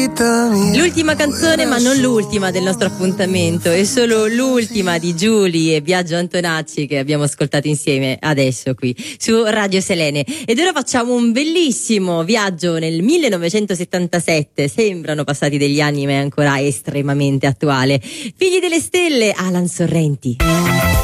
L'ultima canzone, ma non l'ultima del nostro appuntamento, è solo l'ultima di Giuly e Biagio Antonacci che abbiamo ascoltato insieme adesso qui su Radio Selene. Ed ora facciamo un bellissimo viaggio nel 1977, sembrano passati degli anni ma è ancora estremamente attuale. Figli delle stelle, Alan Sorrenti.